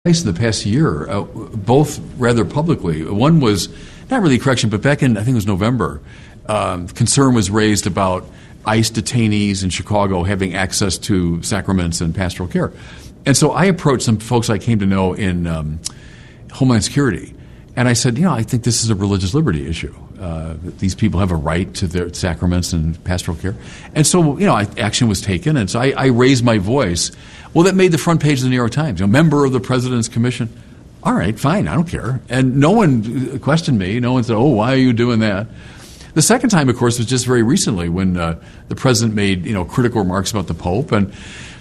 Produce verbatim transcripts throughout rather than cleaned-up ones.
twice in the past year, uh, both rather publicly. One was not really a correction, but back in, I think it was November, um, concern was raised about ICE detainees in Chicago having access to sacraments and pastoral care. And so I approached some folks I came to know in um, Homeland Security, and I said, you know, I think this is a religious liberty issue. Uh, these people have a right to their sacraments and pastoral care. And so, you know, I, action was taken, and so I, I raised my voice. Well, that made the front page of the New York Times. You know, member of the President's Commission. All right, fine, I don't care. And no one questioned me. No one said, oh, why are you doing that? The second time, of course, was just very recently when uh, the President made, you know, critical remarks about the Pope. And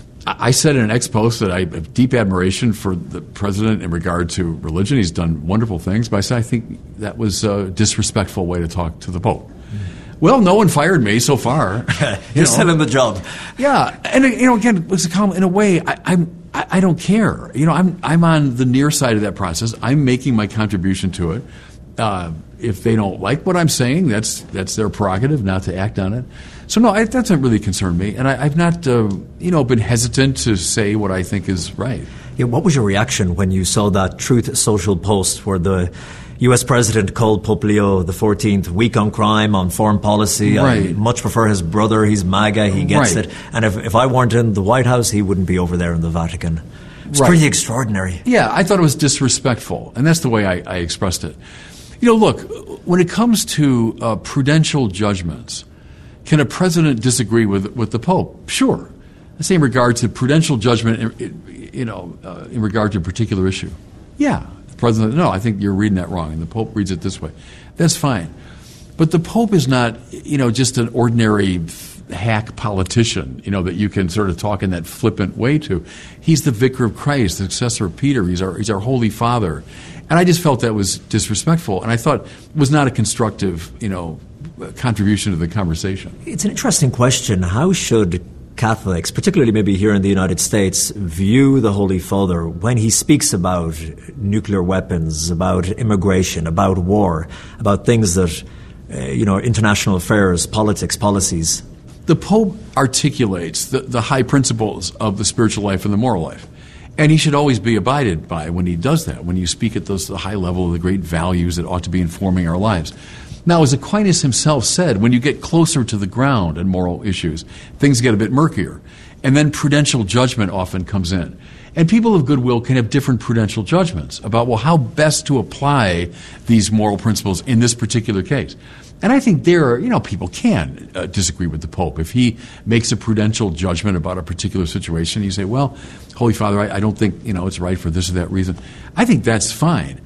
I said in an ex post that I have deep admiration for the President in regard to religion. He's done wonderful things, but I said I think that was a disrespectful way to talk to the Pope. Mm-hmm. Well, no one fired me so far. You're still in the job. Yeah, and you know, again, it's a comment, in a way, I, I'm I, I don't care. You know, I'm I'm on the near side of that process. I'm making my contribution to it. Uh, if they don't like what I'm saying, that's that's their prerogative not to act on it. So no, I, that doesn't really concern me, and I, I've not, uh, you know, been hesitant to say what I think is right. Yeah, what was your reaction when you saw that Truth Social post where the U S President called Pope Leo the fourteenth weak on crime, on foreign policy? Right. I much prefer his brother. He's MAGA. He gets right. it. And if, if I weren't in the White House, he wouldn't be over there in the Vatican. It's right. pretty extraordinary. Yeah, I thought it was disrespectful, and that's the way I, I expressed it. You know, look, when it comes to uh, prudential judgments, can a president disagree with with the Pope? Sure. The same regard to prudential judgment, you know, uh, in regard to a particular issue. Yeah, the president. No, I think you're reading that wrong, and the Pope reads it this way. That's fine. But the Pope is not, you know, just an ordinary hack politician, you know, that you can sort of talk in that flippant way to. He's the vicar of Christ, the successor of Peter. He's our he's our Holy Father. And I just felt that was disrespectful, and I thought it was not a constructive, you know, contribution to the conversation. It's an interesting question. How should Catholics, particularly maybe here in the United States, view the Holy Father when he speaks about nuclear weapons, about immigration, about war, about things that, uh, you know, international affairs, politics, policies? The Pope articulates the, the high principles of the spiritual life and the moral life. And he should always be abided by when he does that, when you speak at those the high level of the great values that ought to be informing our lives. Now, as Aquinas himself said, when you get closer to the ground in moral issues, things get a bit murkier. And then prudential judgment often comes in. And people of goodwill can have different prudential judgments about, well, how best to apply these moral principles in this particular case. And I think there, you know, people can uh, disagree with the Pope. If he makes a prudential judgment about a particular situation, you say, well, Holy Father, I, I don't think, you know, it's right for this or that reason. I think that's fine.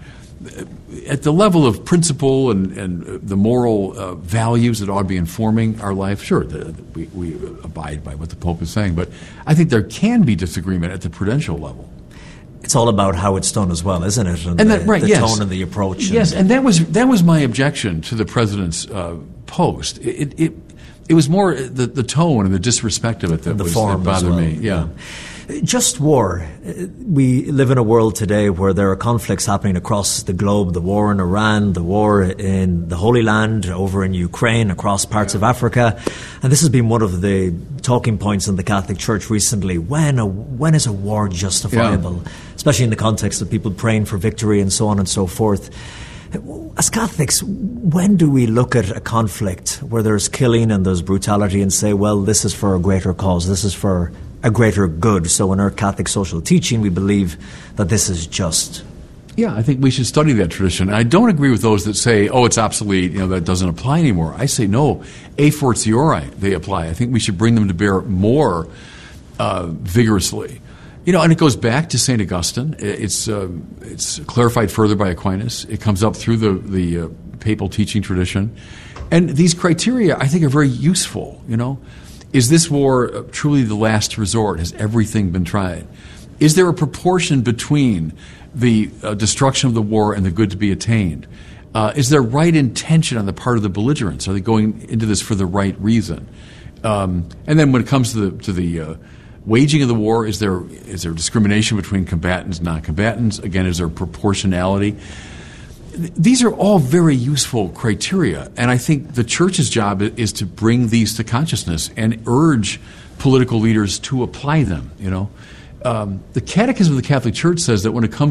At the level of principle and, and the moral uh, values that ought to be informing our life, sure, the, the, we, we abide by what the Pope is saying. But I think there can be disagreement at the prudential level. It's all about how it's done as well, isn't it? And, and that, the, right, the yes. tone and the approach. Yes, and, and that was that was my objection to the President's uh, post. It, it it was more the, the tone and the disrespect of it that, the was, form that bothered as well. me. Yeah. Just war. We live in a world today where there are conflicts happening across the globe. The war in Iran, the war in the Holy Land, over in Ukraine, across parts of Africa. And this has been one of the talking points in the Catholic Church recently. When a, when is a war justifiable? Yeah. Especially in the context of people praying for victory and so on and so forth. As Catholics, when do we look at a conflict where there's killing and there's brutality and say, well, this is for a greater cause, this is for a greater good? So in our Catholic social teaching, we believe that this is just. Yeah, I think we should study that tradition. And I don't agree with those that say, oh, it's obsolete, you know, that doesn't apply anymore. I say, no, a fortiori, they apply. I think we should bring them to bear more uh, vigorously. You know, and it goes back to Saint Augustine. It's uh, it's clarified further by Aquinas. It comes up through the, the uh, papal teaching tradition. And these criteria, I think, are very useful, you know. Is this war truly the last resort? Has everything been tried? Is there a proportion between the uh, destruction of the war and the good to be attained? Uh, is there right intention on the part of the belligerents? Are they going into this for the right reason? Um, and then when it comes to the to the uh, waging of the war, is there is there discrimination between combatants and non-combatants? Again, is there proportionality? These are all very useful criteria, and I think the Church's job is to bring these to consciousness and urge political leaders to apply them. You know, um, the Catechism of the Catholic Church says that when it comes